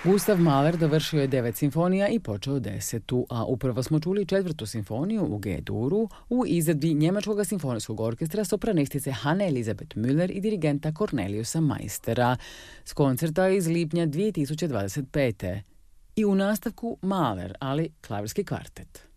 Gustav Mahler dovršio je 9 simfonija i počeo 10. a upravo smo čuli 4. simfoniju u G-duru u izvedbi Njemačkog simfonijskog orkestra sopranistice Hanne Elisabeth Müller i dirigenta Corneliusa Meistera s koncerta iz lipnja 2025. I u nastavku Mahler, ali klavirski kvartet.